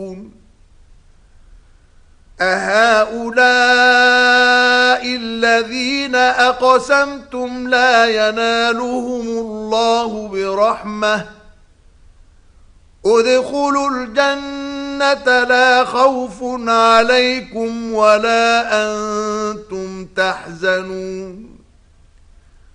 أهؤلاء الذين أقسمتم لا ينالهم الله برحمة ادخلوا الجنة لا خوف عليكم ولا أنتم تحزنون